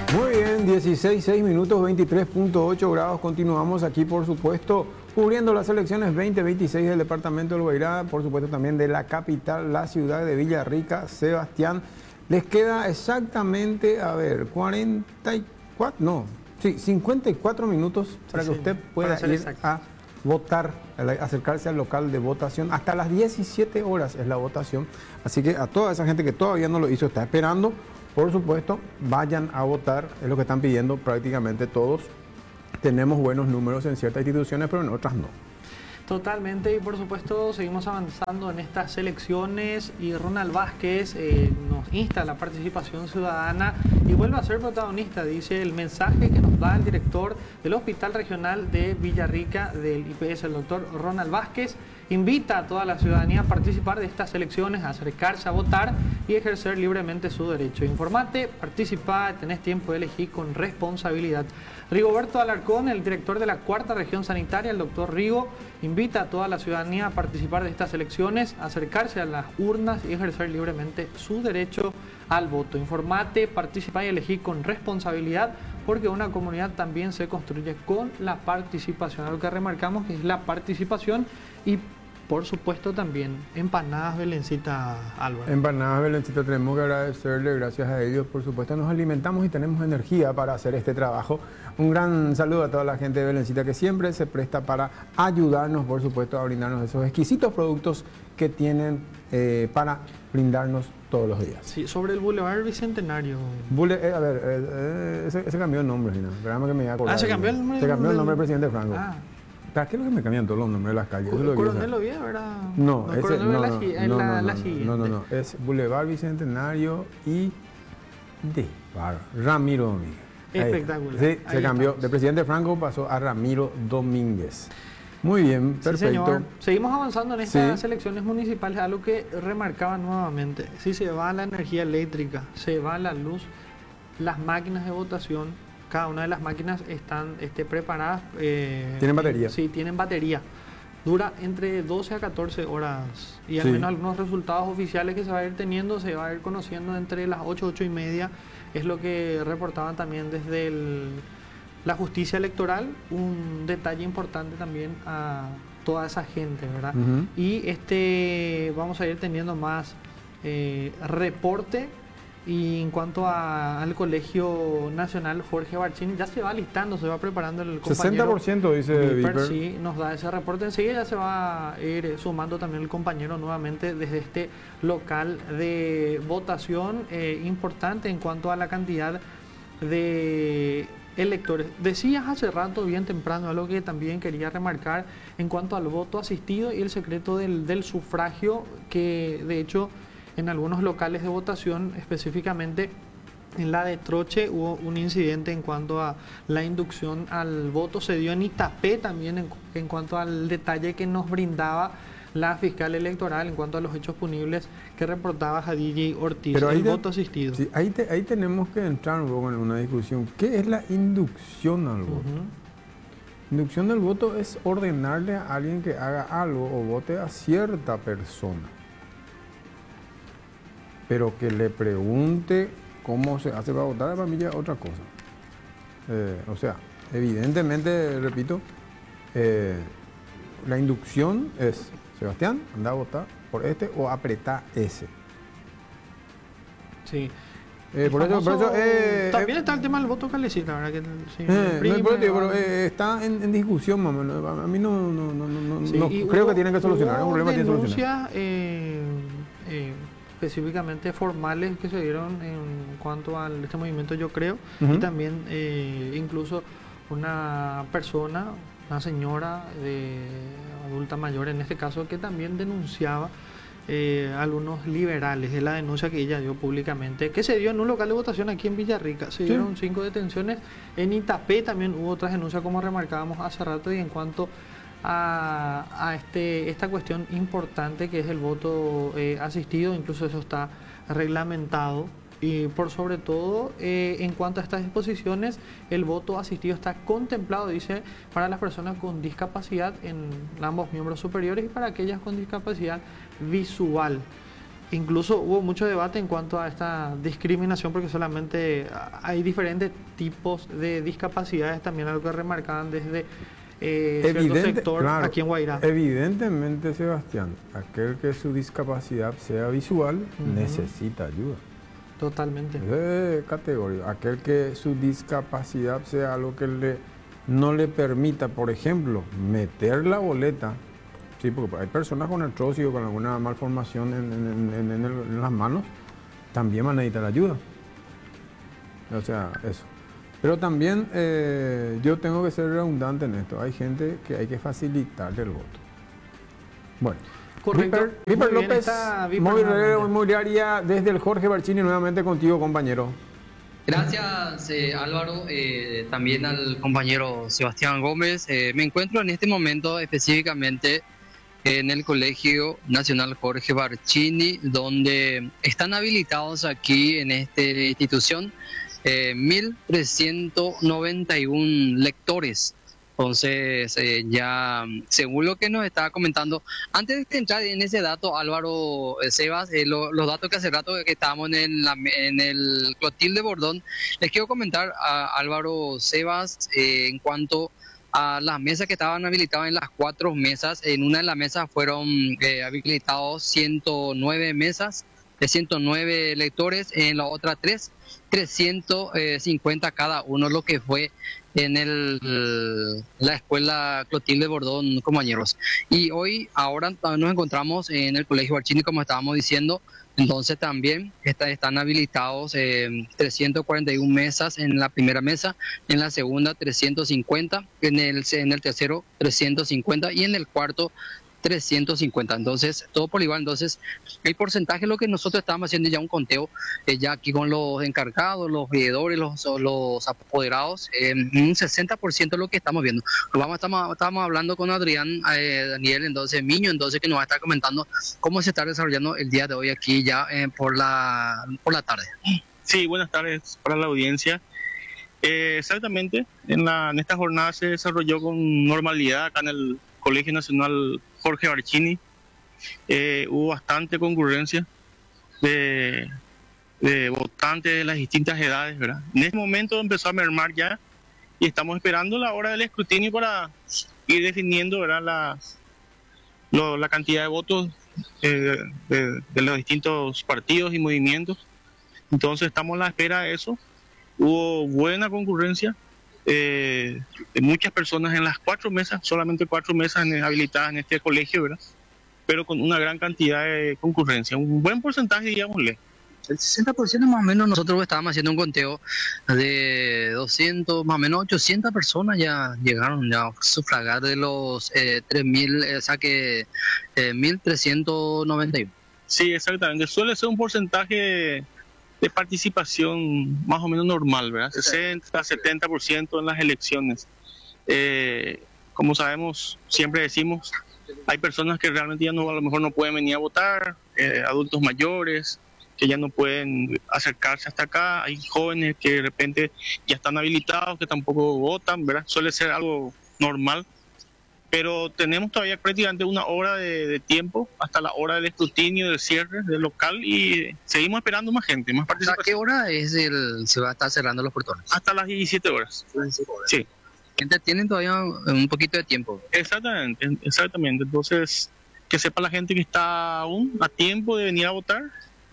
Muy bien, 16 minutos, 23.8 grados. Continuamos aquí, por supuesto, cubriendo las elecciones 2026 del departamento del Guairá, por supuesto también de la capital, la ciudad de Villarrica. Sebastián, les queda exactamente, 54 minutos para que usted pueda ir a votar, acercarse al local de votación. Hasta las 17 horas es la votación, así que a toda esa gente que todavía no lo hizo, está esperando. Por supuesto, vayan a votar, es lo que están pidiendo prácticamente todos. Tenemos buenos números en ciertas instituciones, pero en otras no. Totalmente, y por supuesto seguimos avanzando en estas elecciones y Ronald Vázquez nos insta a la participación ciudadana y vuelve a ser protagonista, dice el mensaje que nos da el director del Hospital Regional de Villarrica del IPS, el doctor Ronald Vázquez. Invita a toda la ciudadanía a participar de estas elecciones, a acercarse a votar y ejercer libremente su derecho. Informate, participa, tenés tiempo de elegir con responsabilidad. Rigoberto Alarcón, el director de la Cuarta Región Sanitaria, el doctor Rigo, invita a toda la ciudadanía a participar de estas elecciones, a acercarse a las urnas y ejercer libremente su derecho al voto. Informate, participa y elegí con responsabilidad, porque una comunidad también se construye con la participación. Algo que remarcamos que es la participación y por supuesto también empanadas Belencita, Álvaro. Empanadas Belencita, tenemos que agradecerle, gracias a ellos, por supuesto nos alimentamos y tenemos energía para hacer este trabajo. Un gran saludo a toda la gente de Belencita que siempre se presta para ayudarnos, por supuesto, a brindarnos esos exquisitos productos que tienen para brindarnos todos los días. Sí, sobre el Boulevard Bicentenario. Ese cambió el nombre, Gina. Esperamos que me iba a acordar. Se cambió el nombre. Se cambió el nombre del presidente Franco. ¿Para qué es lo que me cambian todos los nombres de las calles? Coronel Oviedo, ¿verdad? No, es Boulevard Bicentenario y Ramiro Domínguez. Espectacular. Sí, se cambió. De presidente Franco pasó a Ramiro Domínguez. Muy bien, perfecto. Sí, señor. Seguimos avanzando en estas elecciones municipales, algo que remarcaba nuevamente. Si se va la energía eléctrica, se va la luz, las máquinas de votación, cada una de las máquinas están preparadas. ¿Tienen batería? Sí, tienen batería. Dura entre 12 a 14 horas y al menos algunos resultados oficiales que se va a ir teniendo, se va a ir conociendo entre las 8 y media. Es lo que reportaban también desde la justicia electoral, un detalle importante también a toda esa gente, ¿verdad? Y vamos a ir teniendo más reporte. Y en cuanto al Colegio Nacional Jorge Barcini, ya se va listando, se va preparando el compañero. 60% dice Viper. Sí, nos da ese reporte. Enseguida ya se va a ir sumando también el compañero nuevamente desde este local de votación importante en cuanto a la cantidad de electores. Decías hace rato, bien temprano, algo que también quería remarcar en cuanto al voto asistido y el secreto del sufragio, que de hecho en algunos locales de votación, específicamente en la de Troche, hubo un incidente en cuanto a la inducción al voto. Se dio en Itapé también en cuanto al detalle que nos brindaba la fiscal electoral en cuanto a los hechos punibles que reportaba Jadilla Ortiz. Pero el voto asistido. Sí, ahí tenemos que entrar un poco en una discusión. ¿Qué es la inducción al voto? Inducción del voto es ordenarle a alguien que haga algo o vote a cierta persona. Pero que le pregunte cómo se hace para votar, para mí ya es otra cosa. O sea, evidentemente, repito, la inducción es, Sebastián, anda a votar por o apretá ese. Sí. Por eso también está el tema del voto calecita, ¿verdad? Que, sí, pero está en discusión, mamá. A mí no creo que tienen que solucionar. Es un problema que tienen que solucionar. Específicamente formales que se dieron en cuanto a este movimiento, yo creo, y también incluso una persona, una señora adulta mayor en este caso, que también denunciaba algunos liberales, de la denuncia que ella dio públicamente, que se dio en un local de votación aquí en Villarrica. Se dieron 5 detenciones, en Itapé también hubo otras denuncias, como remarcábamos hace rato, y en cuanto a esta cuestión importante que es el voto asistido, incluso eso está reglamentado, y por sobre todo en cuanto a estas disposiciones, el voto asistido está contemplado, dice, para las personas con discapacidad en ambos miembros superiores y para aquellas con discapacidad visual. Incluso hubo mucho debate en cuanto a esta discriminación porque solamente hay diferentes tipos de discapacidades, también algo que remarcaban desde cierto sector, claro, aquí en Guairá. Evidentemente, Sebastián, aquel que su discapacidad sea visual necesita ayuda. Totalmente. Es categoría. Aquel que su discapacidad sea algo que no le permita, por ejemplo, meter la boleta. Sí, porque hay personas con artrosis o con alguna malformación en las manos, también van a necesitar ayuda. O sea, eso. Pero también yo tengo que ser redundante en esto. Hay gente que hay que facilitarle el voto. Bueno. Correcto. Viper López, Inmobiliaria desde el Jorge Barcini, nuevamente contigo, compañero. Gracias, Álvaro, también al compañero Sebastián Gómez. Me encuentro en este momento específicamente en el Colegio Nacional Jorge Barcini, donde están habilitados aquí en esta institución 1.391 lectores. Entonces, ya según lo que nos estaba comentando, antes de entrar en ese dato, Álvaro, Sebas, los datos que hace rato que estábamos en el Clotilde Bordón, les quiero comentar a Álvaro, Sebas, en cuanto a las mesas que estaban habilitadas. En las 4 mesas, en una de las mesas fueron habilitados 109 mesas de 109 lectores, en la otra 350 cada uno, lo que fue en la escuela Clotilde Bordón, compañeros. Y ahora nos encontramos en el Colegio Barcini, como estábamos diciendo. Entonces también están habilitados 341 mesas en la primera mesa, en la segunda 350, en el tercero 350 y en el cuarto 350. Entonces, todo por igual. Entonces, el porcentaje, lo que nosotros estamos haciendo ya un conteo, ya aquí con los encargados, los veedores, los apoderados, un 60% lo que estamos viendo. Estamos hablando con Adrián Daniel, entonces Miño, entonces que nos va a estar comentando cómo se está desarrollando el día de hoy aquí ya por la tarde. Sí, buenas tardes para la audiencia. Exactamente, en esta jornada se desarrolló con normalidad acá en el Colegio Nacional Jorge Barcini. Hubo bastante concurrencia de votantes de las distintas edades, ¿verdad? En este momento empezó a mermar ya y estamos esperando la hora del escrutinio para ir definiendo, ¿verdad?, la cantidad de votos de los distintos partidos y movimientos. Entonces estamos a la espera de eso. Hubo buena concurrencia. De muchas personas en las 4 mesas, solamente 4 mesas habilitadas en este colegio, ¿verdad? Pero con una gran cantidad de concurrencia, un buen porcentaje, digámosle. El 60% más o menos. Nosotros estábamos haciendo un conteo de 200, más o menos 800 personas ya llegaron a sufragar de los 3.000, o sea que 1.391. Sí, exactamente. Suele ser un porcentaje de participación más o menos normal, ¿verdad? 60-70% en las elecciones. Como sabemos, siempre decimos, hay personas que realmente ya a lo mejor no pueden venir a votar, adultos mayores que ya no pueden acercarse hasta acá, hay jóvenes que de repente ya están habilitados, que tampoco votan, ¿verdad? Suele ser algo normal. Pero tenemos todavía prácticamente una hora de tiempo hasta la hora del escrutinio, del cierre del local, y seguimos esperando más gente, más participación. ¿A qué hora se va a estar cerrando los portones? Hasta las 17 horas. Sí. Gente, tienen todavía un poquito de tiempo. Exactamente. Entonces, que sepa la gente que está aún a tiempo de venir a votar,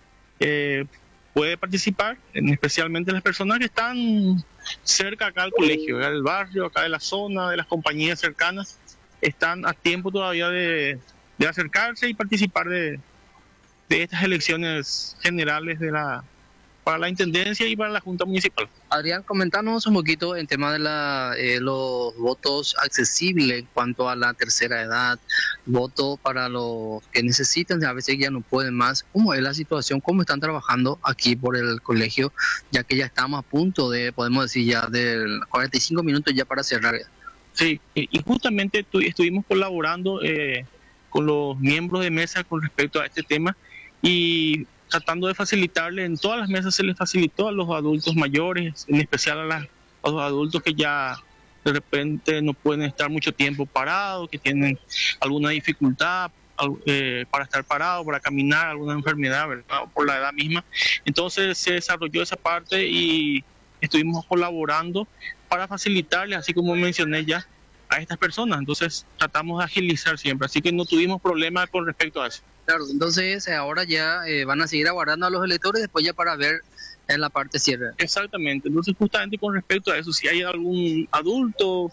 puede participar, especialmente las personas que están cerca acá al colegio, del barrio, acá de la zona, de las compañías cercanas. Están a tiempo todavía de acercarse y participar de estas elecciones generales para la Intendencia y para la Junta Municipal. Adrián, comentanos un poquito en tema de los votos accesibles en cuanto a la tercera edad, voto para los que necesitan, a veces ya no pueden más. ¿Cómo es la situación? ¿Cómo están trabajando aquí por el colegio? Ya que ya estamos a punto de, podemos decir, ya de 45 minutos ya para cerrar. Sí, y justamente estuvimos colaborando con los miembros de mesa con respecto a este tema y tratando de facilitarle. En todas las mesas se les facilitó a los adultos mayores, en especial a los adultos que ya de repente no pueden estar mucho tiempo parados, que tienen alguna dificultad para estar parado, para caminar, alguna enfermedad, ¿verdad? O por la edad misma. Entonces se desarrolló esa parte y estuvimos colaborando para facilitarles, así como mencioné ya, a estas personas. Entonces tratamos de agilizar siempre, así que no tuvimos problemas con respecto a eso. Claro, entonces ahora ya van a seguir aguardando a los electores después ya para ver en la parte cierre. Exactamente, entonces justamente con respecto a eso, si hay algún adulto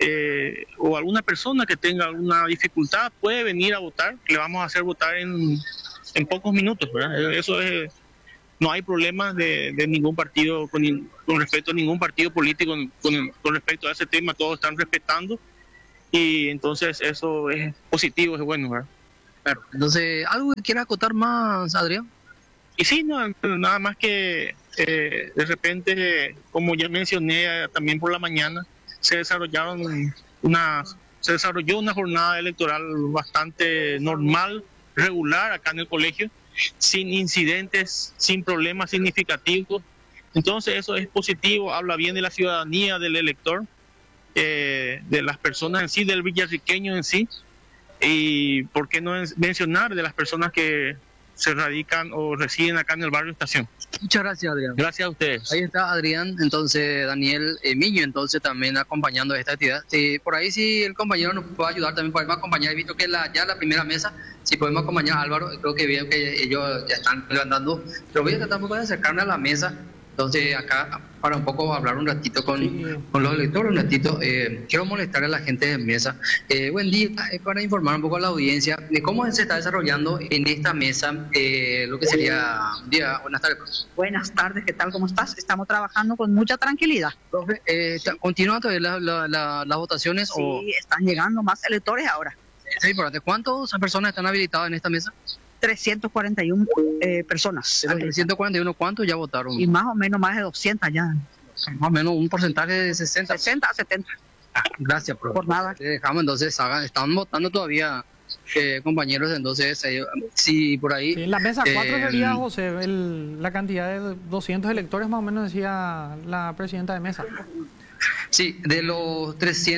o alguna persona que tenga alguna dificultad, puede venir a votar, le vamos a hacer votar en pocos minutos, ¿verdad? Eso es, no hay problemas de ningún partido con respecto a ningún partido político con respecto a ese tema, todos están respetando y entonces eso es positivo, es bueno, ¿verdad? Claro. Entonces, ¿algo que quieras acotar más, Adrián? Y sí, no, nada más que de repente, como ya mencioné también por la mañana, se desarrolló una jornada electoral bastante normal, regular acá en el colegio, sin incidentes, sin problemas significativos. Entonces eso es positivo, habla bien de la ciudadanía, del elector, de las personas en sí, del villarriqueño en sí, y por qué no mencionar de las personas que se radican o residen acá en el barrio Estación. Muchas gracias, Adrián. Gracias a ustedes. Ahí está Adrián, entonces Daniel Miño, entonces también acompañando esta actividad. Por ahí si el compañero nos puede ayudar, también podemos acompañar. He visto que ya la primera mesa, si podemos acompañar a Álvaro, creo que bien que ellos ya están levantando, pero voy a tratar un poco de acercarme a la mesa. Entonces acá, para un poco hablar un ratito con los electores, un ratito, quiero molestar a la gente de mesa. Buen día, para informar un poco a la audiencia de cómo se está desarrollando en esta mesa lo que sería... Buenas tardes, profe. Buenas tardes, ¿qué tal? ¿Cómo estás? Estamos trabajando con mucha tranquilidad. Profe, ¿continúan todavía las votaciones? Sí, están llegando más electores ahora. Sí, importante. ¿Cuántas personas están habilitadas en esta mesa? 341 personas. De los 341, ¿cuántos ya votaron? Y más o menos más de 200 ya. Más o menos un porcentaje de 60. 60 a 70. Gracias, profe. Por nada. Dejamos entonces, están votando todavía compañeros, entonces, si por ahí... Sí, en la mesa 4 sería, José, la cantidad de 200 electores más o menos decía la presidenta de mesa. Sí, de los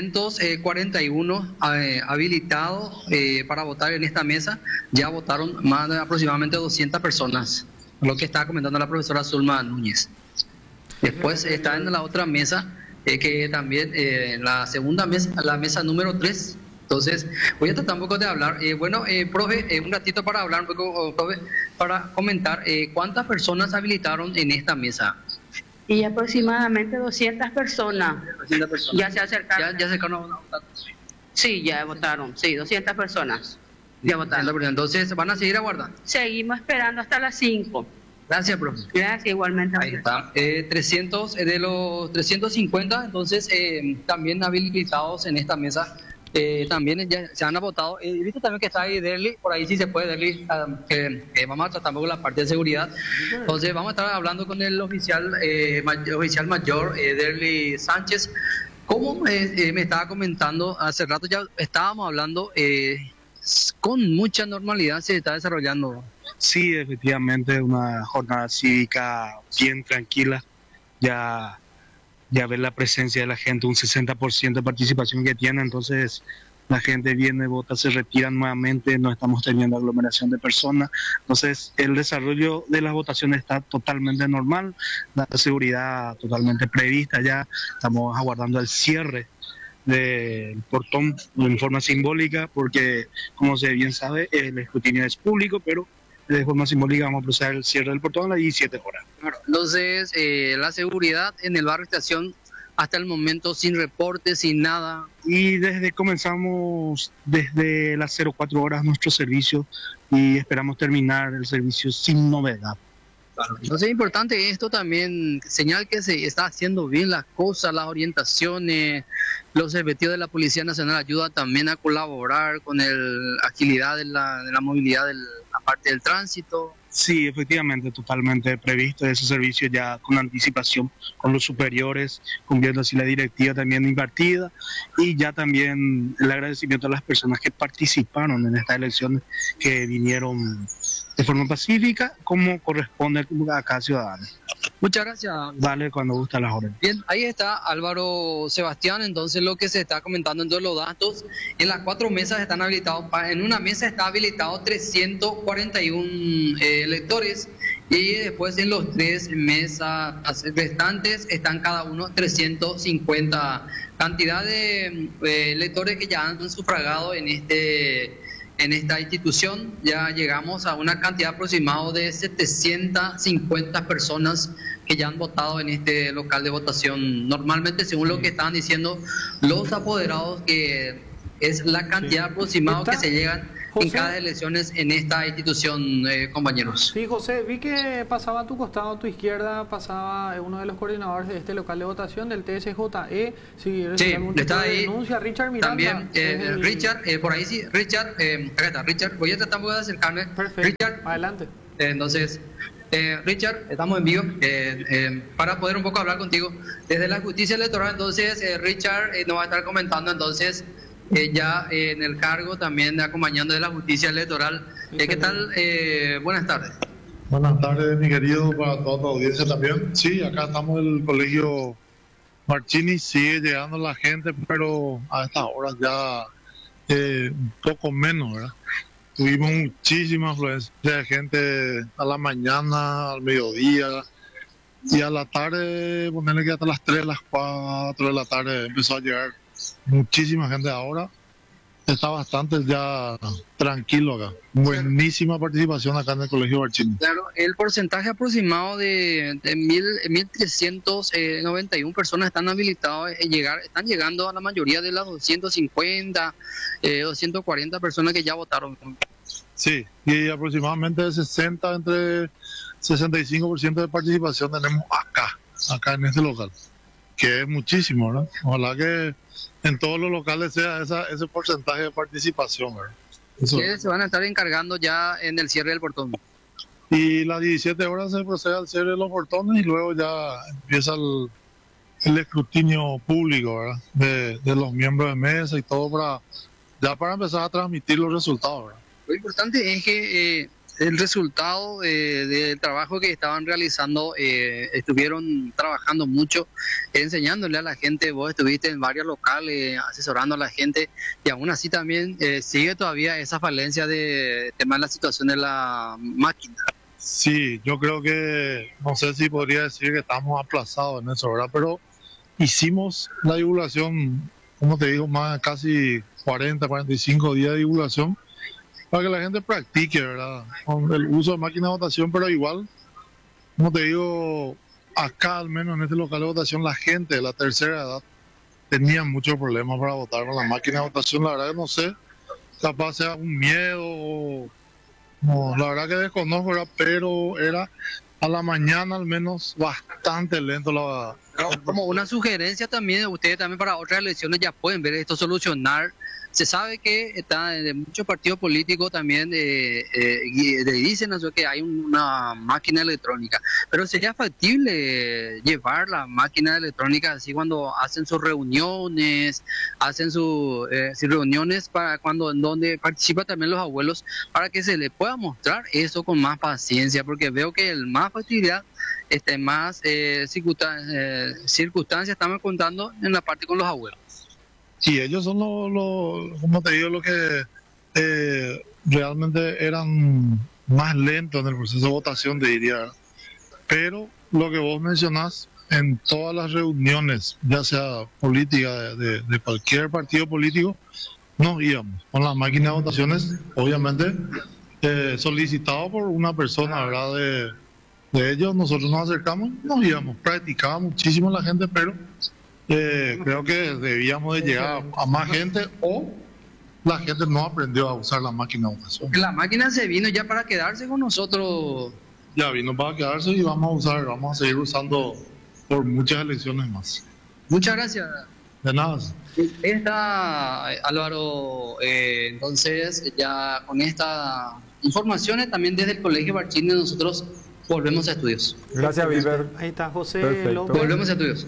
341 habilitados para votar en esta mesa, ya votaron más de aproximadamente 200 personas, lo que estaba comentando la profesora Zulma Núñez. Después está en la otra mesa, que también, la segunda mesa, la mesa número 3. Entonces, voy a tratar un poco de hablar. Profe, un ratito para hablar un poco, profe, para comentar cuántas personas habilitaron en esta mesa. Y aproximadamente 200 personas. 200 personas. Ya se acercaron. ¿Ya se acercaron a votar? Sí, ya votaron. Sí, 200 personas. Ya votaron. Entonces, ¿van a seguir aguardando? Seguimos esperando hasta las 5. Gracias, profe. Gracias, igualmente. Ahí está. 300, de los 350, entonces, también habilitados en esta mesa. También ya se han votado. He visto también que está ahí Derly, por ahí sí se puede, Derly, vamos a tratar un poco la parte de seguridad. Entonces vamos a estar hablando con el oficial mayor, Derly Sánchez. Como me estaba comentando hace rato, ya estábamos hablando, con mucha normalidad se está desarrollando. Sí, efectivamente, una jornada cívica bien tranquila. Ya ver la presencia de la gente, un 60% de participación que tiene, entonces la gente viene, vota, se retira nuevamente, no estamos teniendo aglomeración de personas, entonces el desarrollo de las votaciones está totalmente normal, la seguridad totalmente prevista, ya estamos aguardando el cierre del portón en forma simbólica, porque como se bien sabe, el escrutinio es público, pero de forma simbólica vamos a proceder el cierre del portón a las 17 horas. Entonces, la seguridad en el barrio Estación hasta el momento sin reportes, sin nada. Y comenzamos desde las 04 horas nuestro servicio y esperamos terminar el servicio sin novedad. Claro. Entonces es importante esto también, señal que se está haciendo bien las cosas, las orientaciones, los efectivos de la Policía Nacional ayudan también a colaborar con la agilidad de la movilidad de la parte del tránsito. Sí, efectivamente, totalmente previsto ese servicio ya con anticipación con los superiores, cumpliendo así la directiva también impartida, y ya también el agradecimiento a las personas que participaron en estas elecciones, que vinieron de forma pacífica como corresponde a cada ciudadano. Muchas gracias. Dale cuando gusta la orden. Bien, ahí está Álvaro Sebastián. Entonces, lo que se está comentando en todos los datos, en las 4 mesas están habilitados, en una mesa está habilitado 341 electores, y después en los 3 mesas restantes están cada uno 350. Cantidad de electores que ya han sufragado en esta institución. Ya llegamos a una cantidad aproximada de 750 personas que ya han votado en este local de votación. Normalmente, según lo que estaban diciendo los apoderados, que es la cantidad aproximada que se llegan en cada elecciones en esta institución, compañeros. Sí, José, vi que pasaba a tu costado, a tu izquierda, pasaba uno de los coordinadores de este local de votación del TSJE. Si algún tipo está de ahí denuncia, Richard Miranda. también, Richard, por ahí sí, Richard, acá está, Richard, voy a tratar de acercarme. Perfecto, Richard, adelante. Entonces, Richard, estamos en vivo para poder un poco hablar contigo desde la justicia electoral. Entonces, Richard nos va a estar comentando entonces ya en el cargo también de acompañando de la justicia electoral. ¿Qué tal? Buenas tardes. Buenas tardes, mi querido, para toda tu audiencia también. Sí, acá estamos en el colegio Marchini, sigue llegando la gente, pero a estas horas ya un poco menos, ¿verdad? Tuvimos muchísima afluencia de gente a la mañana, al mediodía, y a la tarde, ponerle que hasta las 3, las 4 de la tarde empezó a llegar muchísima gente. Ahora está bastante ya tranquilo acá. Buenísima participación acá en el colegio Barchini. Claro, el porcentaje aproximado de 1.391 personas están habilitadas están llegando a la mayoría de las 250, 240 personas que ya votaron. Sí, y aproximadamente entre 65% de participación tenemos acá en este local, que es muchísimo, ¿verdad? Ojalá que en todos los locales sea ese porcentaje de participación, ¿verdad? Ustedes se van a estar encargando ya en el cierre del portón. Y las 17 horas se procede al cierre de los portones y luego ya empieza el escrutinio público, ¿verdad? De los miembros de mesa y todo para empezar a transmitir los resultados, ¿verdad? Lo importante es que el resultado del trabajo que estaban realizando, estuvieron trabajando mucho, enseñándole a la gente. Vos estuviste en varios locales asesorando a la gente, y aún así también sigue todavía esa falencia de tema de la situación de la máquina. Sí, yo creo que, no sé si podría decir que estamos aplazados en eso, ¿verdad? Pero hicimos la divulgación, como te digo, casi 45 días de divulgación, para que la gente practique, ¿verdad? Con el uso de máquina de votación, pero igual, como te digo, acá al menos en este local de votación, la gente de la tercera edad tenía muchos problemas para votar con la máquina de votación. La verdad que no sé, capaz sea un miedo, no, la verdad que desconozco, ¿verdad? Pero era a la mañana al menos bastante lento la... Como una sugerencia también, ustedes también para otras elecciones ya pueden ver esto solucionar. Se sabe que está de muchos partidos políticos también dicen eso, que hay una máquina electrónica, pero sería factible llevar la máquina electrónica así cuando hacen sus reuniones, reuniones para en donde participan también los abuelos, para que se les pueda mostrar eso con más paciencia, porque veo que el más factibilidad, más circunstancias estamos contando en la parte con los abuelos. Sí, ellos son como te digo, los que realmente eran más lentos en el proceso de votación, te diría. Pero lo que vos mencionás, en todas las reuniones, ya sea política de cualquier partido político, nos íbamos con las máquinas de votaciones, obviamente solicitado por una persona, ¿verdad? De ellos, nosotros nos acercamos, nos íbamos, practicaba muchísimo la gente, pero creo que debíamos de llegar a más gente, o la gente no aprendió a usar la máquina de votación. La máquina se vino ya para quedarse con nosotros. Ya vino para quedarse y vamos a seguir usando por muchas elecciones más. Muchas gracias. De nada. Ahí está Álvaro. Entonces, ya con estas informaciones también desde el Colegio Barchini, nosotros volvemos a estudios. Gracias, Viver. Ahí está José Perfecto. López. Volvemos a estudios.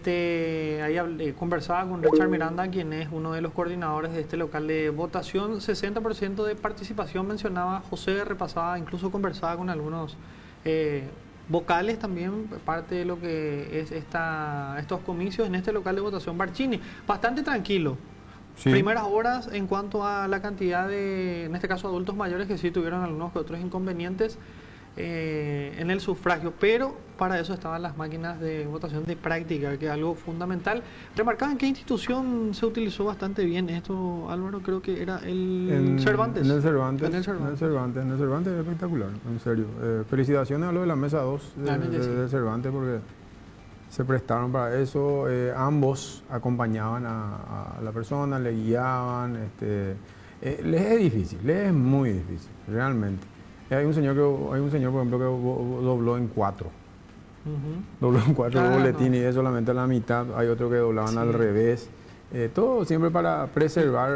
Ahí conversaba con Richard Miranda, quien es uno de los coordinadores de este local de votación. 60% de participación mencionaba José, repasaba, incluso conversaba con algunos vocales también, parte de lo que es estos comicios en este local de votación Barcini. Bastante tranquilo. Sí. Primeras horas en cuanto a la cantidad de, en este caso, adultos mayores que sí tuvieron algunos que otros inconvenientes en el sufragio, pero para eso estaban las máquinas de votación de práctica, que es algo fundamental. Remarcaba en qué institución se utilizó bastante bien esto, Álvaro, creo que era el Cervantes. En el Cervantes es espectacular, en serio. Felicitaciones a los de la mesa 2 de Cervantes, porque se prestaron para eso. Ambos acompañaban a la persona, le guiaban. Les es difícil, les es muy difícil, realmente. Hay un señor, por ejemplo, que dobló en 4. Dobló en 4 boletines y es solamente la mitad. Hay otro que doblaban al revés. Todo siempre para preservar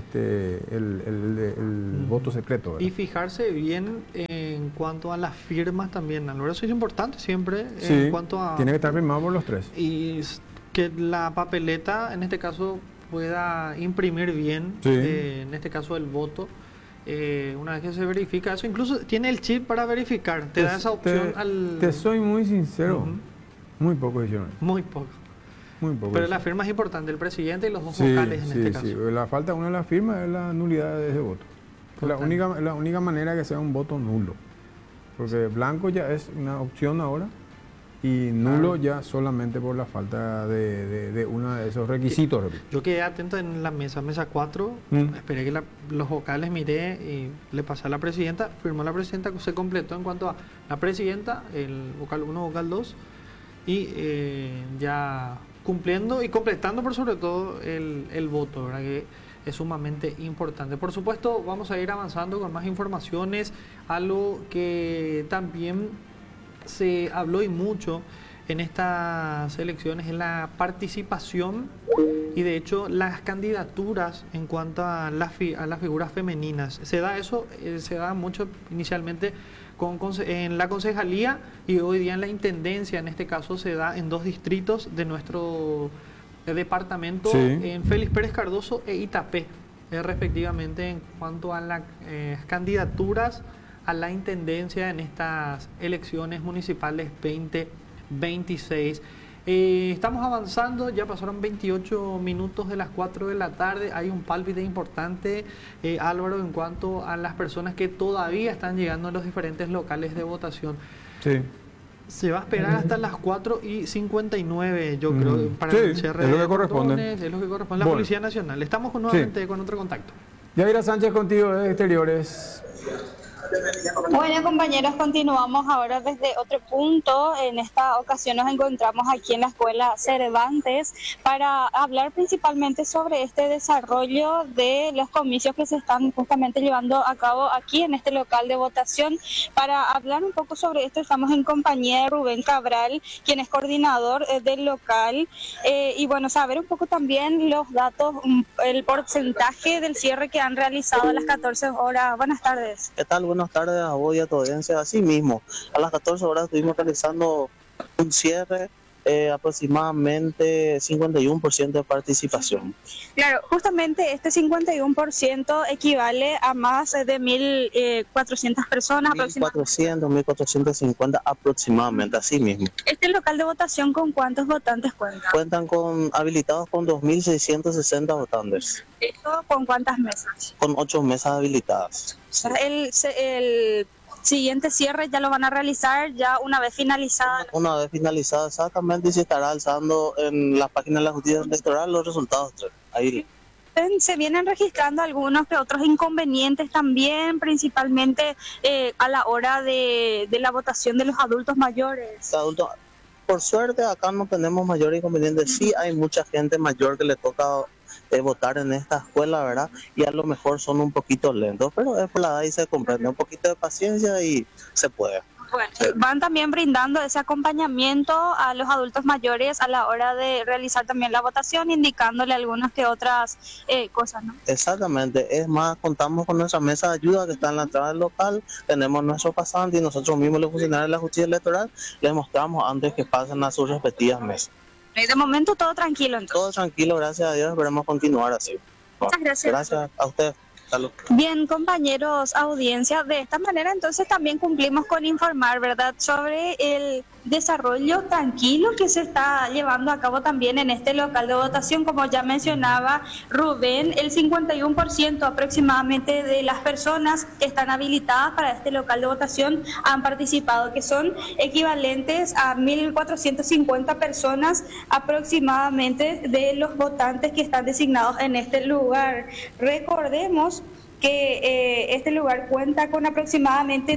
el voto secreto, ¿verdad? Y fijarse bien en cuanto a las firmas también, Álvaro. Eso es importante siempre. En cuanto a, tiene que estar firmado por los 3. Y que la papeleta, en este caso, pueda imprimir bien, en este caso, el voto. Una vez que se verifica eso, incluso tiene el chip para verificar, te da esa opción Te soy muy sincero, muy poco hicieron. Muy poco. Pero la firma es importante, el presidente y los dos vocales en este caso. Sí, la falta una de las firmas es la nulidad de ese voto. La única manera que sea un voto nulo, porque blanco ya es una opción ahora y nulo ya solamente por la falta de uno de esos requisitos. Yo quedé atento en la mesa 4, esperé que los vocales miré y le pasé a la presidenta, firmó la presidenta, se completó en cuanto a la presidenta, el vocal 1, vocal 2, y ya cumpliendo y completando por sobre todo el voto, ¿verdad? Que es sumamente importante. Por supuesto, vamos a ir avanzando con más informaciones, algo que también se habló y mucho en estas elecciones es la participación y de hecho las candidaturas en cuanto a las figuras femeninas. Se da eso, se da mucho inicialmente en la concejalía y hoy día en la intendencia. En este caso se da en 2 distritos de nuestro departamento, en Félix Pérez Cardoso e Itapé, respectivamente, en cuanto a las candidaturas a la intendencia en estas elecciones municipales 2026. Estamos avanzando, ya pasaron 28 minutos de las 4 de la tarde, hay un pálpite importante, Álvaro, en cuanto a las personas que todavía están llegando a los diferentes locales de votación. Sí. Se va a esperar hasta las 4:59, yo creo, para el cierre. Es lo que corresponde. Es lo que corresponde a la Policía Nacional. Estamos nuevamente con otro contacto. Yaira Sánchez contigo desde Exteriores. Bueno, compañeros, continuamos ahora desde otro punto. En esta ocasión nos encontramos aquí en la Escuela Cervantes para hablar principalmente sobre este desarrollo de los comicios que se están justamente llevando a cabo aquí en este local de votación. Para hablar un poco sobre esto estamos en compañía de Rubén Cabral, quien es coordinador del local, y bueno, saber un poco también los datos, el porcentaje del cierre que han realizado a las 14 horas. Buenas tardes. ¿Qué tal? Buenas tardes a vos y a tu audiencia. Así mismo, a las 14 horas estuvimos realizando un cierre, aproximadamente 51% de participación. Claro, justamente este 51% equivale a más de 1.400 personas. 1.400, 1.450 aproximadamente, así mismo. ¿Este local de votación con cuántos votantes cuenta? Cuentan habilitados con 2.660 votantes. ¿Esto con cuántas mesas? Con 8 mesas habilitadas. El siguiente cierre ya lo van a realizar ya una vez finalizada. Una vez finalizada, exactamente, y se estará alzando en la página de la justicia electoral los resultados. Ahí. Se vienen registrando algunos que otros inconvenientes también, principalmente a la hora de la votación de los adultos mayores. Por suerte acá no tenemos mayores inconvenientes. Sí hay mucha gente mayor que le toca votar en esta escuela, ¿verdad? Y a lo mejor son un poquito lentos, pero es por la edad y se comprende. Un poquito de paciencia y se puede. Bueno, van también brindando ese acompañamiento a los adultos mayores a la hora de realizar también la votación, indicándole algunas que otras cosas, ¿no? Exactamente. Es más, contamos con nuestra mesa de ayuda que está en la entrada del local, tenemos nuestro pasante y nosotros mismos, los funcionarios de la justicia electoral, les mostramos antes que pasen a sus respectivas mesas. De momento todo tranquilo, entonces. Todo tranquilo, gracias a Dios, esperemos continuar así. Muchas gracias. Gracias a usted. Carlos. Bien, compañeros, audiencia, de esta manera entonces también cumplimos con informar, ¿verdad?, sobre el desarrollo tranquilo que se está llevando a cabo también en este local de votación. Como ya mencionaba Rubén, el 51% aproximadamente de las personas que están habilitadas para este local de votación han participado, que son equivalentes a 1.450 personas aproximadamente de los votantes que están designados en este lugar. Recordemos que este lugar cuenta con aproximadamente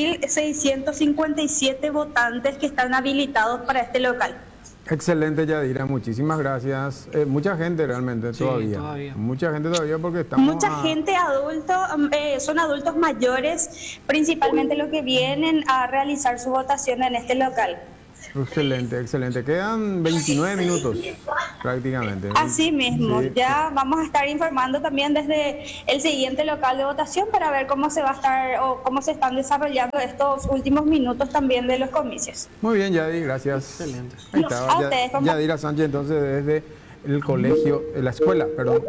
2.657 votantes que están habilitados para este local. Excelente, Yadira, muchísimas gracias. Mucha gente realmente todavía. Mucha gente todavía porque estamos... Mucha gente adulta, son adultos mayores, principalmente los que vienen a realizar su votación en este local. Excelente, excelente. Quedan 29 minutos prácticamente. Así mismo, sí. Ya vamos a estar informando también desde el siguiente local de votación para ver cómo se va a estar o cómo se están desarrollando estos últimos minutos también de los comicios. Muy bien, Yadi, gracias. Excelente. Ahí está, Yadira Sánchez, entonces desde el colegio, la escuela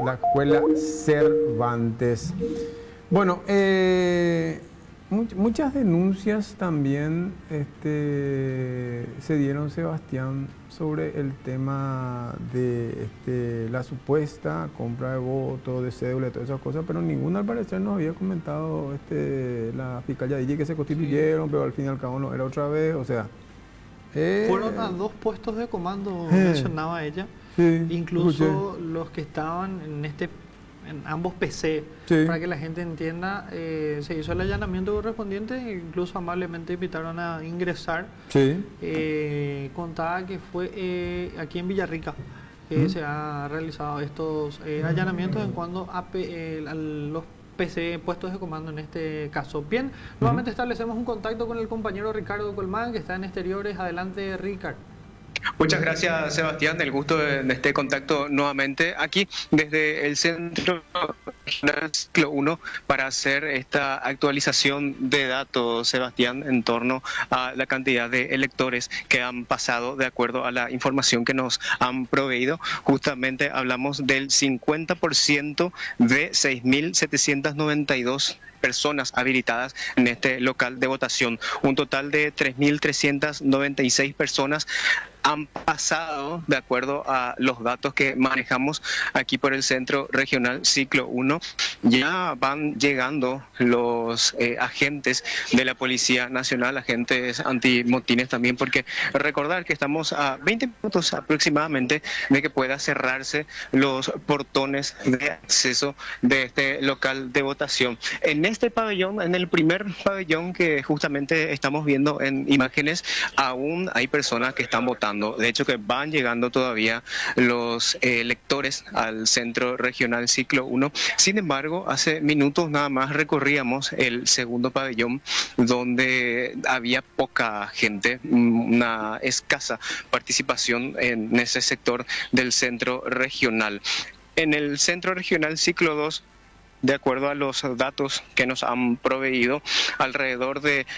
Cervantes. Bueno, muchas denuncias también se dieron, Sebastián, sobre el tema de la supuesta compra de votos, de cédula y todas esas cosas, pero ninguna al parecer nos había comentado la fiscal Yadilla que se constituyeron, pero al fin y al cabo no era otra vez, o sea... Fueron a 2 puestos de comando, mencionaba ella, sí, incluso escuché. los que estaban en ambos PC, sí. Para que la gente entienda, se hizo el allanamiento correspondiente e incluso amablemente invitaron a ingresar. Sí. Contaba que fue aquí en Villarrica que se ha realizado estos allanamientos en cuanto a los PC, puestos de comando en este caso. Bien, nuevamente establecemos un contacto con el compañero Ricardo Colmán, que está en exteriores. Adelante, Ricardo. Muchas gracias, Sebastián, el gusto de este contacto nuevamente aquí desde el Centro Regional Ciclo 1 para hacer esta actualización de datos, Sebastián, en torno a la cantidad de electores que han pasado de acuerdo a la información que nos han proveído. Justamente hablamos del 50% de 6.792 personas habilitadas en este local de votación. Un total de 3.396 personas han pasado de acuerdo a los datos que manejamos aquí por el Centro Regional Ciclo 1. Ya van llegando los agentes de la Policía Nacional, agentes antimotines también, porque recordar que estamos a 20 minutos aproximadamente de que pueda cerrarse los portones de acceso de este local de votación. En este pabellón, en el primer pabellón que justamente estamos viendo en imágenes, aún hay personas que están votando. De hecho, que van llegando todavía los electores al Centro Regional Ciclo 1. Sin embargo, hace minutos nada más recorríamos el segundo pabellón, donde había poca gente, una escasa participación en ese sector del Centro Regional. En el Centro Regional Ciclo 2, de acuerdo a los datos que nos han proveído, alrededor de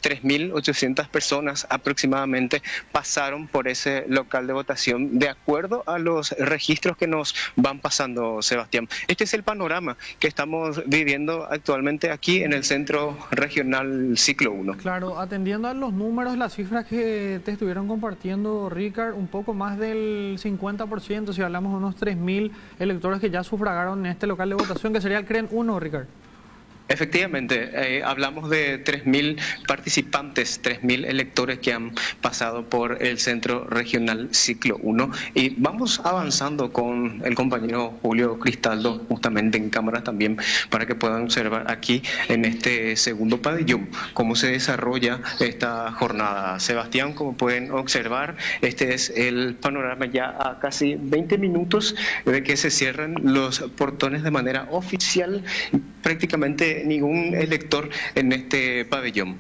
3.800 personas aproximadamente pasaron por ese local de votación, de acuerdo a los registros que nos van pasando, Sebastián. Este es el panorama que estamos viviendo actualmente aquí en el Centro Regional Ciclo 1. Claro, atendiendo a los números, las cifras que te estuvieron compartiendo, Ricard, un poco más del 50%, si hablamos de unos 3.000 electores que ya sufragaron en este local de votación, que sería el CREN 1, Ricardo. Efectivamente, hablamos de 3.000 participantes, 3.000 electores que han pasado por el Centro Regional Ciclo 1 y vamos avanzando con el compañero Julio Cristaldo justamente en cámara también para que puedan observar aquí en este segundo pabellón cómo se desarrolla esta jornada. Sebastián, como pueden observar, este es el panorama ya a casi 20 minutos de que se cierren los portones de manera oficial. Prácticamente ningún elector en este pabellón.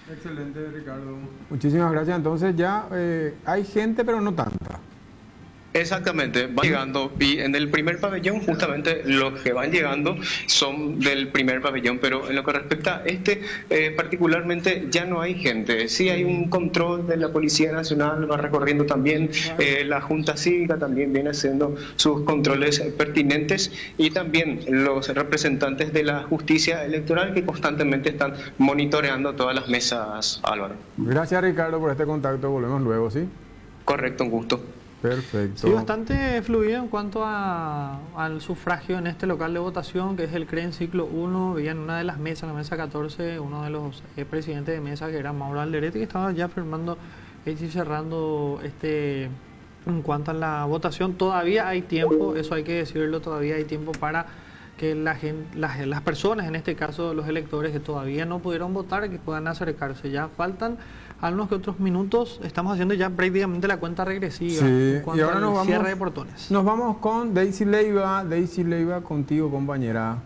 Excelente, Ricardo. Muchísimas gracias. Entonces ya hay gente, pero no tanta. Exactamente, van llegando y en el primer pabellón justamente los que van llegando son del primer pabellón, pero en lo que respecta a particularmente ya no hay gente, sí hay un control de la Policía Nacional, va recorriendo también, la Junta Cívica también viene haciendo sus controles pertinentes y también los representantes de la justicia electoral que constantemente están monitoreando todas las mesas, Álvaro. Gracias Ricardo por este contacto, volvemos luego, ¿sí? Correcto, un gusto. Perfecto. Sí, bastante fluido en cuanto al sufragio en este local de votación, que es el CREN ciclo 1. Veía en una de las mesas, la mesa 14, uno de los presidentes de mesa, que era Mauro Alderete, que estaba ya firmando y cerrando en cuanto a la votación. Todavía hay tiempo, eso hay que decirlo, todavía hay tiempo para que las personas, en este caso los electores que todavía no pudieron votar, que puedan acercarse. Ya faltan algunos que otros minutos, estamos haciendo ya prácticamente la cuenta regresiva. Sí, y ahora nos vamos, cierre de portones. Nos vamos con Daisy Leiva. Daisy Leiva, contigo, compañera.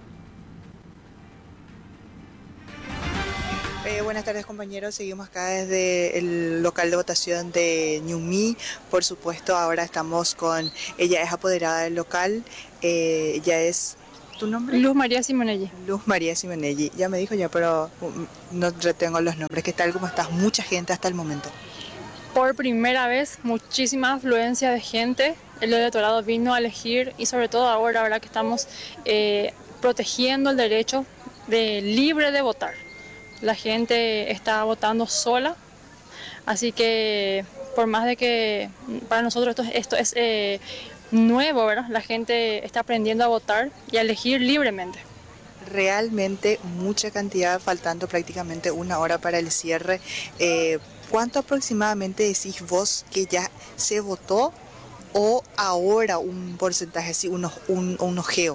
Buenas tardes, compañeros. Seguimos acá desde el local de votación de Ñumí. Por supuesto, ahora estamos con... Ella es apoderada del local. Ella es... ¿Tu nombre? Luz María Simonelli. Luz María Simonelli. Ya me dijo ya, pero no retengo los nombres. ¿Qué tal? ¿Cómo estás? Mucha gente hasta el momento. Por primera vez, muchísima afluencia de gente. El electorado vino a elegir y sobre todo ahora, ¿verdad?, que estamos protegiendo el derecho libre de votar. La gente está votando sola, así que por más de que para nosotros esto es nuevo, ¿verdad? La gente está aprendiendo a votar y a elegir libremente. Realmente mucha cantidad, faltando prácticamente una hora para el cierre. ¿Cuánto aproximadamente decís vos que ya se votó o ahora un porcentaje así, un ojeo?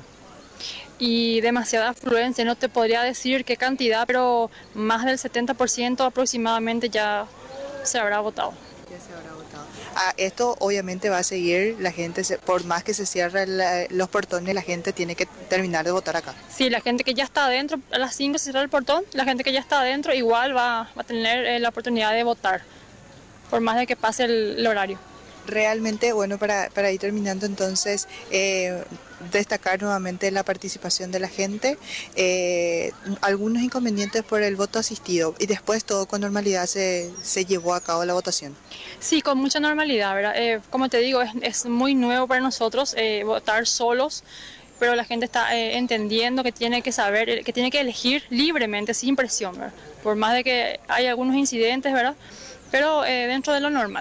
Y demasiada afluencia, no te podría decir qué cantidad, pero más del 70% aproximadamente ya se habrá votado. Ya se habrá votado. Esto obviamente va a seguir, la gente, por más que se cierren los portones, la gente tiene que terminar de votar acá. Sí, la gente que ya está adentro, a las 5 se cierra el portón, la gente que ya está adentro igual va a tener la oportunidad de votar, por más de que pase el horario. Realmente, bueno, para ir terminando entonces, destacar nuevamente la participación de la gente, algunos inconvenientes por el voto asistido y después todo con normalidad se llevó a cabo la votación. Sí, con mucha normalidad, ¿verdad? Como te digo, es muy nuevo para nosotros votar solos, pero la gente está entendiendo que tiene que saber, que tiene que elegir libremente, sin presión, ¿verdad? Por más de que hay algunos incidentes, ¿verdad? Pero dentro de lo normal.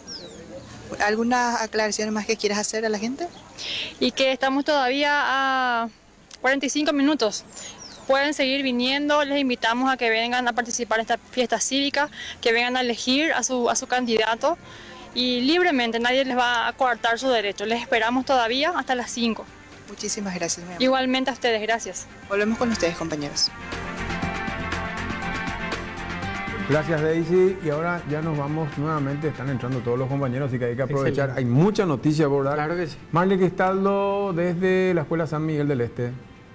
¿Algunas aclaraciones más que quieras hacer a la gente? Y que estamos todavía a 45 minutos. Pueden seguir viniendo, les invitamos a que vengan a participar en esta fiesta cívica, que vengan a elegir a su candidato y libremente, nadie les va a coartar su derecho. Les esperamos todavía hasta las 5. Muchísimas gracias. Igualmente a ustedes, gracias. Volvemos con ustedes, compañeros. Gracias, Daisy. Y ahora ya nos vamos nuevamente. Están entrando todos los compañeros, así que hay que aprovechar. Excelente. Hay mucha noticia por dar. Claro que sí. Marley Cristaldo, desde la Escuela San Miguel del Este.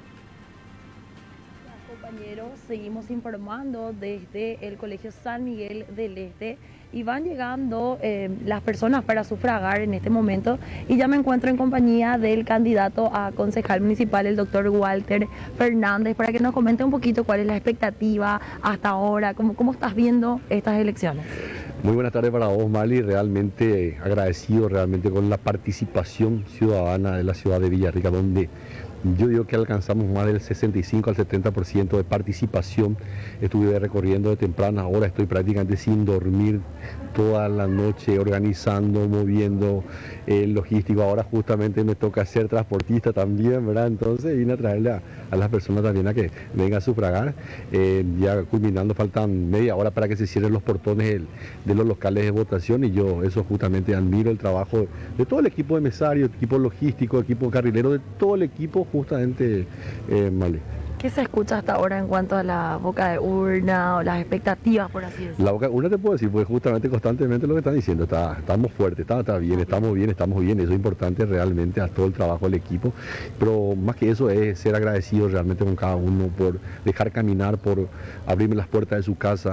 Compañeros, seguimos informando desde el Colegio San Miguel del Este y van llegando las personas para sufragar en este momento y ya me encuentro en compañía del candidato a concejal municipal, el doctor Walter Fernández, para que nos comente un poquito cuál es la expectativa hasta ahora, cómo estás viendo estas elecciones. Muy buenas tardes para vos, Marley. Realmente agradecido con la participación ciudadana de la ciudad de Villarrica, donde yo digo que alcanzamos más del 65 al 70% de participación. Estuve recorriendo de temprana hora, estoy prácticamente sin dormir toda la noche, organizando, moviendo el logístico. Ahora justamente me toca ser transportista también, ¿verdad? Entonces vine a traerle a las personas también a que vengan a sufragar. Ya culminando, faltan media hora para que se cierren los portones de los locales de votación, y yo eso justamente admiro el trabajo de todo el equipo de mesario, equipo logístico, equipo carrilero, de todo el equipo justamente, Marley. ¿Qué se escucha hasta ahora en cuanto a la boca de urna o las expectativas, por así decirlo? La boca de urna te puedo decir, porque justamente constantemente lo que están diciendo, estamos fuertes, está bien, estamos bien, eso es importante realmente a todo el trabajo del equipo, pero más que eso es ser agradecido realmente con cada uno por dejar caminar, por abrirme las puertas de su casa,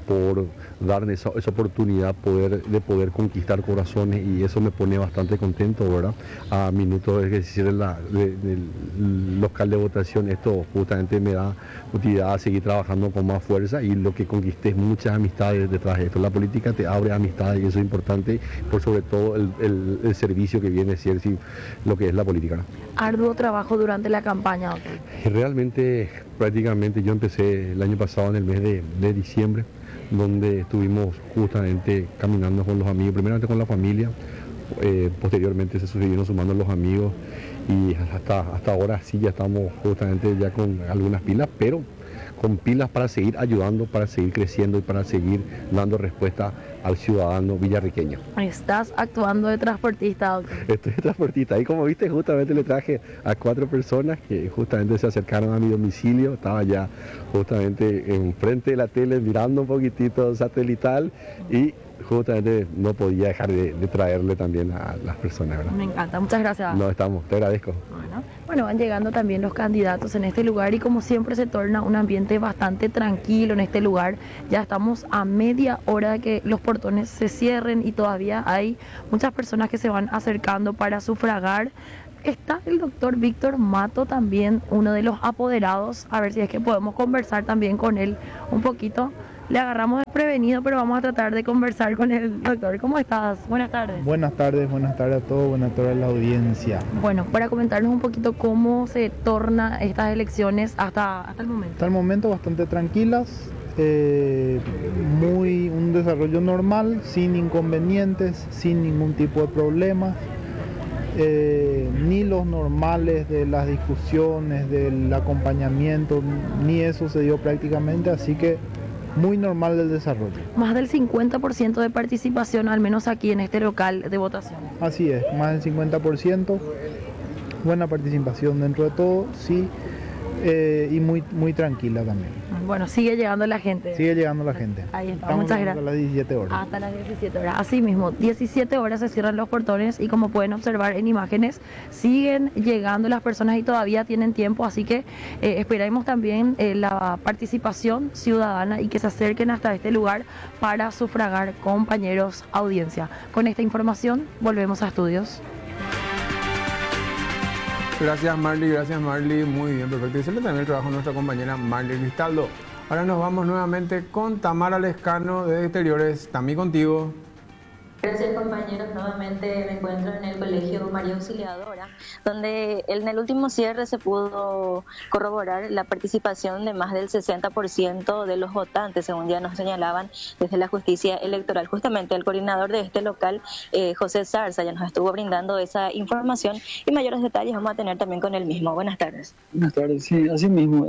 por darme esa oportunidad de poder conquistar corazones, y eso me pone bastante contento, ¿verdad? A minutos de que se cierre el local de votación, esto justamente me da utilidad a seguir trabajando con más fuerza, y lo que conquisté es muchas amistades detrás de esto. La política te abre amistades y eso es importante, por sobre todo el servicio que viene a ser lo que es la política, ¿no? Arduo trabajo durante la campaña, doctor. Realmente, prácticamente yo empecé el año pasado en el mes de diciembre, donde estuvimos justamente caminando con los amigos, primeramente con la familia, posteriormente se siguieron sumando los amigos, y hasta ahora sí ya estamos justamente ya con algunas pilas, pero con pilas para seguir ayudando, para seguir creciendo y para seguir dando respuesta al ciudadano villarriqueño. Estás actuando de transportista, doctor. Estoy de transportista. Y como viste, justamente le traje a 4 personas que justamente se acercaron a mi domicilio. Estaba ya justamente enfrente de la tele mirando un poquitito satelital, y justamente no podía dejar de traerle también a las personas, ¿verdad? Me encanta, muchas gracias. No, te agradezco. Bueno, van llegando también los candidatos en este lugar, y como siempre se torna un ambiente bastante tranquilo en este lugar. Ya estamos a media hora de que los portones se cierren y todavía hay muchas personas que se van acercando para sufragar. Está el doctor Víctor Mato también, uno de los apoderados, a ver si es que podemos conversar también con él un poquito. Le agarramos desprevenido, pero vamos a tratar de conversar con el doctor. ¿Cómo estás? Buenas tardes. Buenas tardes a todos, buenas tardes a la audiencia. Bueno, para comentarnos un poquito cómo se torna estas elecciones hasta el momento. Hasta el momento bastante tranquilas, un desarrollo normal, sin inconvenientes, sin ningún tipo de problemas. Ni los normales de las discusiones, del acompañamiento, ni eso se dio prácticamente, así que muy normal el desarrollo. Más del 50% de participación, al menos aquí en este local de votación. Así es, más del 50%, buena participación dentro de todo, sí, y muy tranquila también. Bueno, sigue llegando la gente. Sigue llegando la gente. Ahí está, Estamos muchas gracias. Hasta las 17 horas. Hasta las 17 horas. Así mismo, 17 horas se cierran los portones, y como pueden observar en imágenes, siguen llegando las personas y todavía tienen tiempo, así que esperamos también la participación ciudadana y que se acerquen hasta este lugar para sufragar, compañeros, audiencia. Con esta información volvemos a estudios. Gracias Marley, muy bien, perfecto. Y se le también el trabajo a nuestra compañera Marley Cristaldo. Ahora nos vamos nuevamente con Tamara Lescano de Exteriores. Tami, contigo. Gracias compañeros, nuevamente me encuentro en el Colegio María Auxiliadora, donde en el último cierre se pudo corroborar la participación de más del 60% de los votantes, según ya nos señalaban desde la justicia electoral. Justamente el coordinador de este local, José Zarza, ya nos estuvo brindando esa información, y mayores detalles vamos a tener también con él mismo. Buenas tardes. Buenas tardes, sí, así mismo,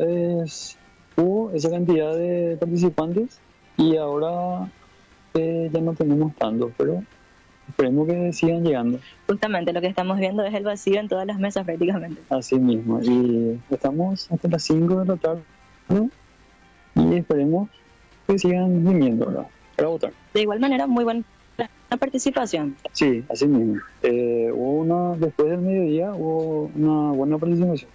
hubo esa cantidad de participantes y ahora ya no tenemos tanto, pero esperemos que sigan llegando. Justamente lo que estamos viendo es el vacío en todas las mesas prácticamente. Así mismo, y estamos hasta las 5 de la tarde, ¿no? Y esperemos que sigan viniendo, ¿verdad?, para votar. De igual manera, muy buena participación. Sí, así mismo. Después del mediodía hubo una buena participación.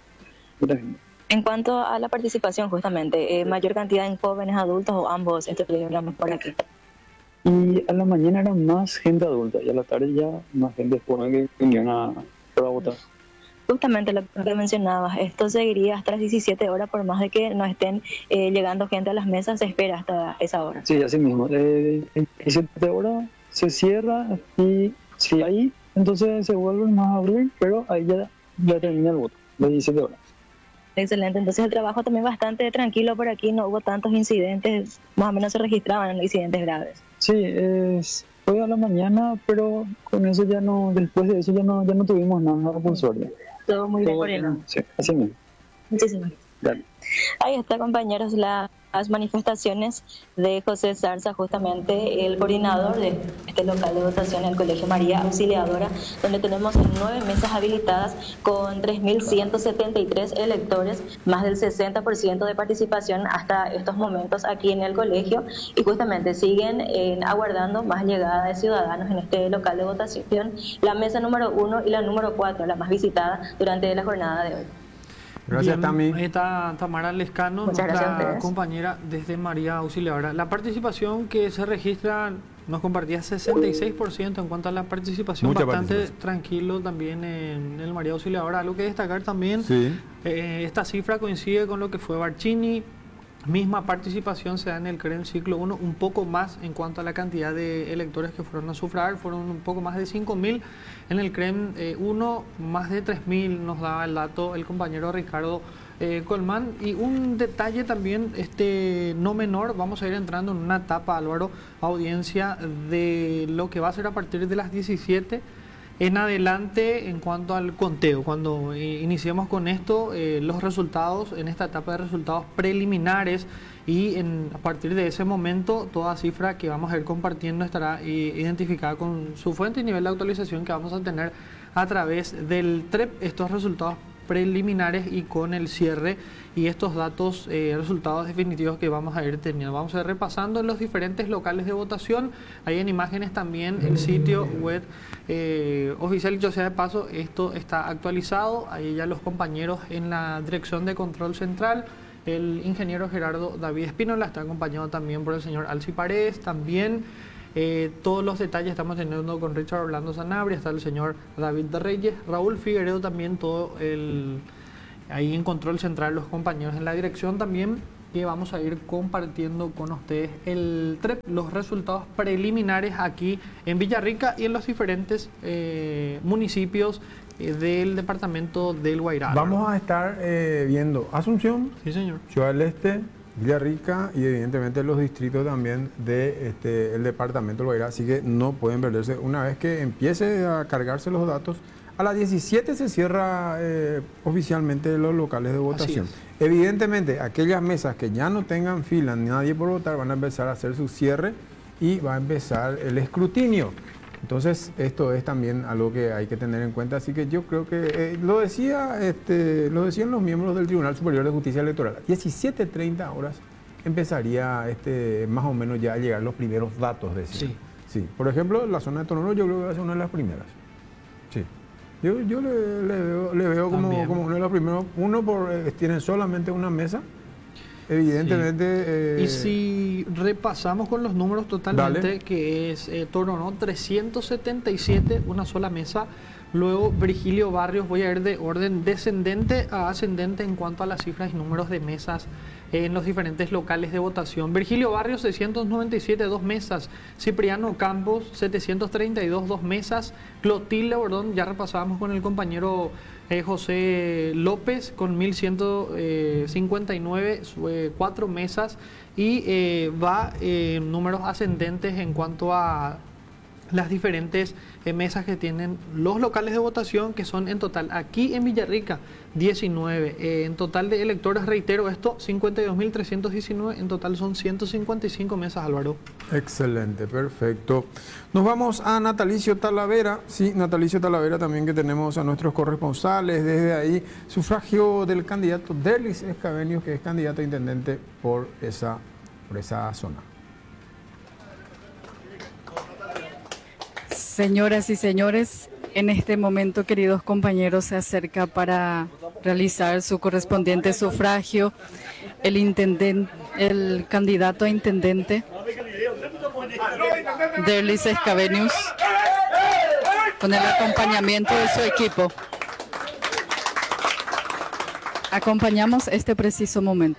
En cuanto a la participación, justamente, mayor cantidad en jóvenes, adultos o ambos, esto que hablamos por aquí. Y a la mañana era más gente adulta y a la tarde ya más gente joven que vinieron para votar. Justamente lo que mencionabas, esto seguiría hasta las 17 horas, por más de que no estén llegando gente a las mesas, se espera hasta esa hora. Sí, así mismo. 17 horas se cierra y si ahí, entonces se vuelve más a abrir, pero ahí ya termina el voto, de 17 horas. Excelente, entonces el trabajo también bastante tranquilo por aquí, no hubo tantos incidentes, más o menos se registraban incidentes graves. Sí, fue a la mañana, pero con eso después de eso ya no tuvimos nada, por suerte. Todo muy bien, Corina. Sí, así mismo. Muchísimas gracias. Dale. Ahí está, compañeros, las manifestaciones de José Zarza, justamente el coordinador de este local de votación en el Colegio María Auxiliadora, donde tenemos 9 mesas habilitadas con 3.173 electores, más del 60% de participación hasta estos momentos aquí en el colegio, y justamente siguen aguardando más llegada de ciudadanos en este local de votación, la mesa número 1 y la número 4, la más visitada durante la jornada de hoy. Gracias, Tami. Está Tamara Lescano, nuestra compañera desde María Auxiliadora. La participación que se registra nos compartía 66% en cuanto a la participación, Mucha bastante participación. Tranquilo también en el María Auxiliadora. Algo que destacar también, Sí. Esta cifra coincide con lo que fue Barcini. Misma participación se da en el CREM ciclo 1, un poco más en cuanto a la cantidad de electores que fueron a sufragar, fueron un poco más de 5.000. En el CREM 1, más de 3.000 nos daba el dato el compañero Ricardo Colmán. Y un detalle también no menor, vamos a ir entrando en una etapa, Álvaro, audiencia de lo que va a ser a partir de las 17 en adelante en cuanto al conteo. Cuando iniciemos con esto, los resultados, en esta etapa de resultados preliminares, y a partir de ese momento toda cifra que vamos a ir compartiendo estará identificada con su fuente y nivel de actualización que vamos a tener a través del TREP, estos resultados preliminares y con el cierre y estos datos, resultados definitivos que vamos a ir teniendo. Vamos a ir repasando en los diferentes locales de votación. Ahí en imágenes también el sitio web oficial, dicho sea de paso, esto está actualizado. Ahí ya los compañeros en la dirección de control central, el ingeniero Gerardo David Espínola, está acompañado también por el señor Alci Paredes, también todos los detalles estamos teniendo con Richard Orlando Sanabria, está el señor David de Reyes, Raúl Figueredo también, ahí en control central los compañeros en la dirección también, que vamos a ir compartiendo con ustedes el TREP, los resultados preliminares aquí en Villarrica y en los diferentes municipios del departamento del Guairá. Vamos a estar viendo Asunción, sí, señor, Ciudad del Este, Villarrica y evidentemente los distritos también del departamento del Guairá, así que no pueden perderse. Una vez que empiece a cargarse los datos, a las 17 se cierra oficialmente los locales de votación. Evidentemente, aquellas mesas que ya no tengan fila ni nadie por votar van a empezar a hacer su cierre y va a empezar el escrutinio. Entonces, esto es también algo que hay que tener en cuenta. Así que yo creo que lo decían los miembros del Tribunal Superior de Justicia Electoral. A 17:30 horas empezaría más o menos ya a llegar los primeros datos de cierre. Sí. Por ejemplo, la zona de Tonoro yo creo que va a ser una de las primeras. Sí. Yo le veo como uno de los primeros. Tienen solamente una mesa. Evidentemente. Y si repasamos con los números totalmente, dale, que es Toronó 377, una sola mesa. Luego Virgilio Barrios, voy a ir de orden descendente a ascendente en cuanto a las cifras y números de mesas en los diferentes locales de votación. Virgilio Barrios 697, 2 mesas. Cipriano Campos 732, 2 mesas. Clotilde Bordón, ya repasábamos con el compañero José López con 1159, 4 mesas. Y va números ascendentes en cuanto a las diferentes mesas que tienen los locales de votación, que son en total aquí en Villarrica 19, en total de electores, reitero esto, 52.319, en total son 155 mesas, Álvaro. Excelente, perfecto. Nos vamos a Natalicio Talavera, sí, Natalicio Talavera también, que tenemos a nuestros corresponsales desde ahí, sufragio del candidato Derlis Escavenius, que es candidato a intendente por esa zona. Señoras y señores, en este momento, queridos compañeros, se acerca para realizar su correspondiente sufragio el candidato a intendente Derlis Escavenius, con el acompañamiento de su equipo. Acompañamos este preciso momento.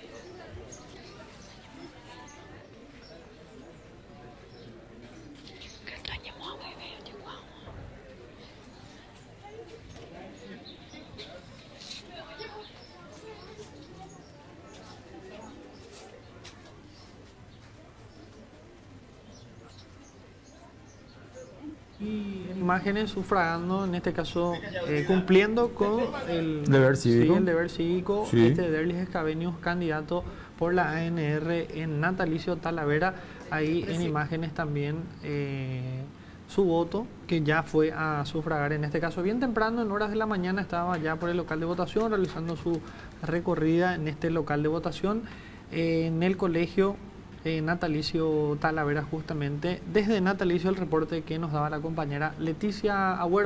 Imágenes sufragando, en este caso cumpliendo con el deber cívico, de Derlis Escavenius, candidato por la ANR en Natalicio Talavera. Ahí en imágenes también su voto, que ya fue a sufragar, en este caso bien temprano, en horas de la mañana, estaba ya por el local de votación realizando su recorrida en este local de votación en el colegio Natalicio Talavera. Justamente desde Natalicio, el reporte que nos daba la compañera Leticia Agüero.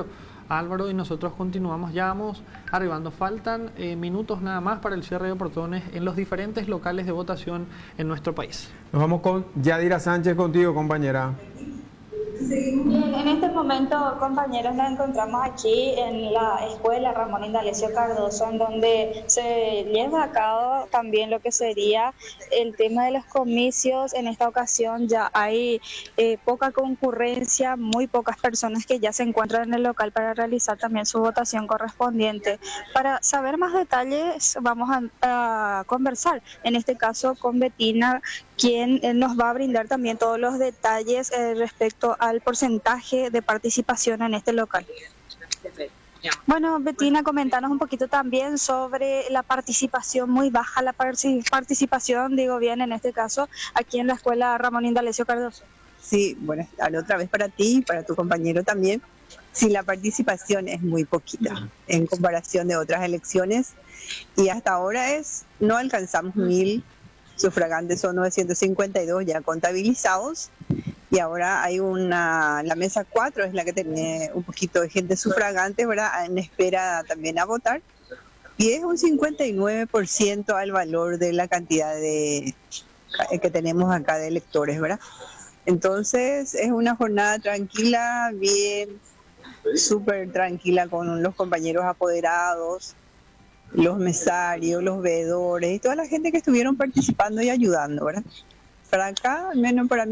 Álvaro, y nosotros continuamos, ya vamos arribando. Faltan minutos nada más para el cierre de portones en los diferentes locales de votación en nuestro país. Nos vamos con Yadira Sánchez, contigo, compañera. Bien, en este momento, compañeros, nos encontramos aquí en la escuela Ramón Indalecio Cardoso, en donde se lleva a cabo también lo que sería el tema de los comicios. En esta ocasión ya hay poca concurrencia, muy pocas personas que ya se encuentran en el local para realizar también su votación correspondiente. Para saber más detalles vamos a conversar, en este caso con Betina, quien nos va a brindar también todos los detalles respecto al porcentaje de participación en este local. Bueno, Betina, comentanos un poquito también sobre la participación, muy baja la participación, digo bien, en este caso, aquí en la escuela Ramón Indalecio Cardoso. Sí, buenas tardes otra vez para ti y para tu compañero también. Sí, la participación es muy poquita en comparación de otras elecciones y hasta ahora no alcanzamos 1000 sufragantes, son 952 ya contabilizados y ahora hay la mesa 4 es la que tiene un poquito de gente sufragante, ¿verdad? En espera también a votar y es un 59% al valor de la cantidad que tenemos acá de electores, ¿verdad? Entonces es una jornada tranquila, bien, súper tranquila con los compañeros apoderados, los mesarios, los veedores y toda la gente que estuvieron participando y ayudando, ¿verdad? Para acá, al menos para mí,